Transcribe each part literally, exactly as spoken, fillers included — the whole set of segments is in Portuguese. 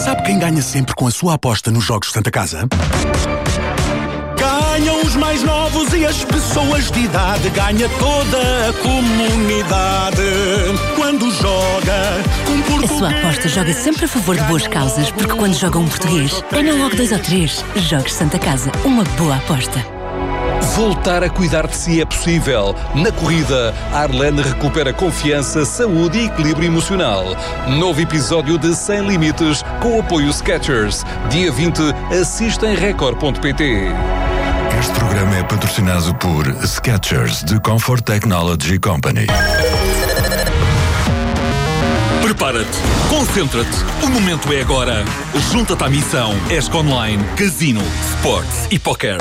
Sabe quem ganha sempre com a sua aposta nos Jogos Santa Casa? Ganham os mais novos e as pessoas de idade. Ganha toda a comunidade. Quando joga um português... A sua aposta joga sempre a favor de boas causas, porque quando joga um português, ganha logo dois ou três. Jogos Santa Casa, uma boa aposta. Voltar a cuidar de si é possível. Na corrida, a Arlene recupera confiança, saúde e equilíbrio emocional. Novo episódio de Sem Limites, com o apoio Skechers. Dia vinte, assista em record ponto pt. Este programa é patrocinado por Skechers, de Comfort Technology Company. Prepara-te, concentra-te, o momento é agora. Junta-te à missão ESC Online, Casino, Sports e Poker.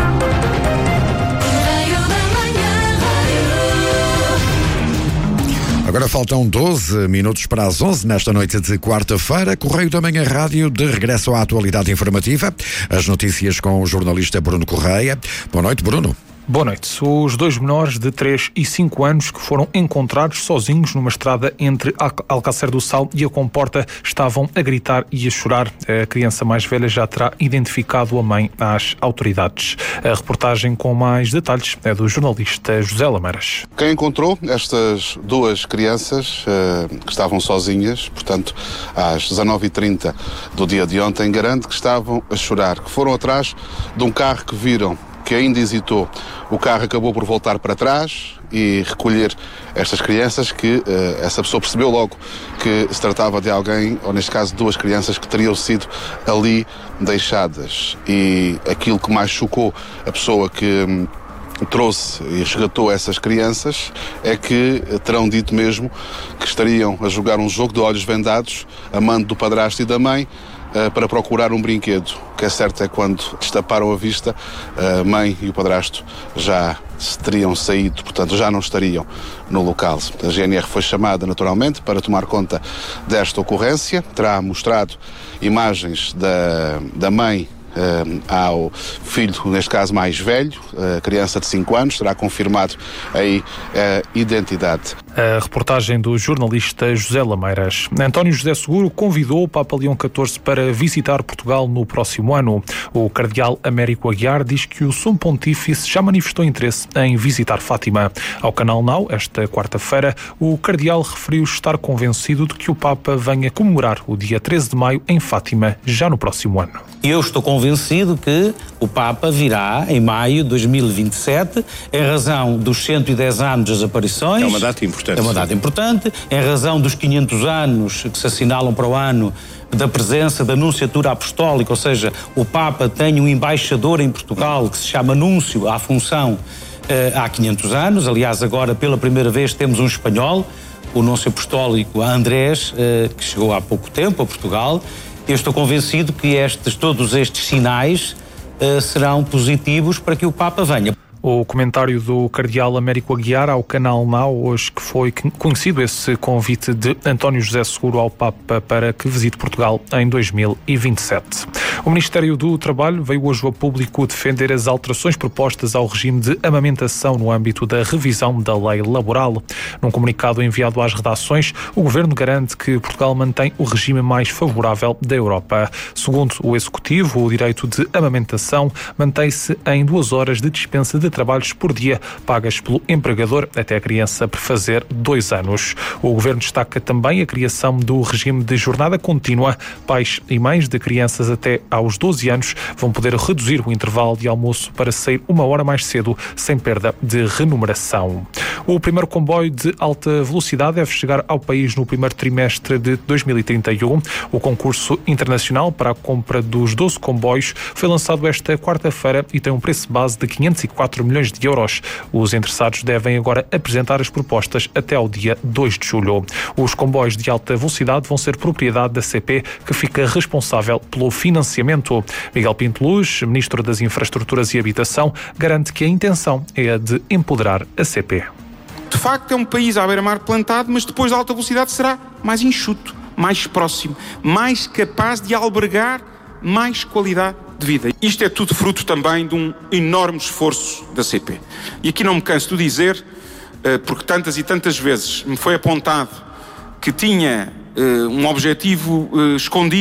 Agora faltam doze minutos para as onze nesta noite de quarta-feira. Correio da Manhã Rádio, de regresso à atualidade informativa. As notícias com o jornalista Bruno Correia. Boa noite, Bruno. Boa noite. Os dois menores de três e cinco anos que foram encontrados sozinhos numa estrada entre Alcácer do Sal e a Comporta estavam a gritar e a chorar. A criança mais velha já terá identificado a mãe às autoridades. A reportagem com mais detalhes é do jornalista José Lameiras. Quem encontrou estas duas crianças uh, que estavam sozinhas, portanto, às dezanove e trinta do dia de ontem, garante que estavam a chorar, que foram atrás de um carro que viram, que ainda hesitou. O carro acabou por voltar para trás e recolher estas crianças, que uh, essa pessoa percebeu logo que se tratava de alguém, ou neste caso duas crianças, que teriam sido ali deixadas. E aquilo que mais chocou a pessoa que hum, trouxe e resgatou essas crianças é que terão dito mesmo que estariam a jogar um jogo de olhos vendados, a mando do padrasto e da mãe, para procurar um brinquedo. O que é certo é que quando destaparam a vista, a mãe e o padrasto já se teriam saído, portanto já não estariam no local. A G N R foi chamada naturalmente para tomar conta desta ocorrência, terá mostrado imagens da, da mãe Uh, ao filho, neste caso mais velho, uh, criança de cinco anos, terá confirmado aí a identidade. A reportagem do jornalista José Lameiras. António José Seguro convidou o Papa Leão catorze para visitar Portugal no próximo ano. O cardeal Américo Aguiar diz que o Sumo Pontífice já manifestou interesse em visitar Fátima. Ao Canal Now, esta quarta-feira, o cardeal referiu estar convencido de que o Papa venha comemorar o dia treze de maio em Fátima, já no próximo ano. Eu estou convencido que o Papa virá em maio de dois mil e vinte e sete, em razão dos cento e dez anos das aparições. É uma data importante. É uma data importante, em razão dos quinhentos anos que se assinalam para o ano da presença da Nunciatura Apostólica, ou seja, o Papa tem um embaixador em Portugal que se chama Núncio à função eh, há quinhentos anos. Aliás, agora pela primeira vez temos um espanhol, o Núncio Apostólico Andrés, eh, que chegou há pouco tempo a Portugal. Eu estou convencido que estes, todos estes sinais uh, serão positivos para que o Papa venha. O comentário do cardeal Américo Aguiar ao Canal Now, hoje que foi conhecido esse convite de António José Seguro ao Papa para que visite Portugal em dois mil e vinte e sete. O Ministério do Trabalho veio hoje ao público defender as alterações propostas ao regime de amamentação no âmbito da revisão da lei laboral. Num comunicado enviado às redações, o Governo garante que Portugal mantém o regime mais favorável da Europa. Segundo o Executivo, o direito de amamentação mantém-se em duas horas de dispensa de trabalhos por dia, pagas pelo empregador até a criança prefazer dois anos. O Governo destaca também a criação do regime de jornada contínua. Pais e mães de crianças até aos doze anos vão poder reduzir o intervalo de almoço para sair uma hora mais cedo, sem perda de remuneração. O primeiro comboio de alta velocidade deve chegar ao país no primeiro trimestre de dois mil e trinta e um. O concurso internacional para a compra dos doze comboios foi lançado esta quarta-feira e tem um preço base de quinhentos e quatro milhões de euros. Os interessados devem agora apresentar as propostas até ao dia dois de julho. Os comboios de alta velocidade vão ser propriedade da C P, que fica responsável pelo financiamento. Miguel Pinto Luz, Ministro das Infraestruturas e Habitação, garante que a intenção é a de empoderar a C P. De facto, é um país à beira-mar plantado, mas depois da alta velocidade será mais enxuto, mais próximo, mais capaz de albergar mais qualidade de vida. Isto é tudo fruto também de um enorme esforço da C P. E aqui não me canso de dizer, porque tantas e tantas vezes me foi apontado que tinha um objetivo escondido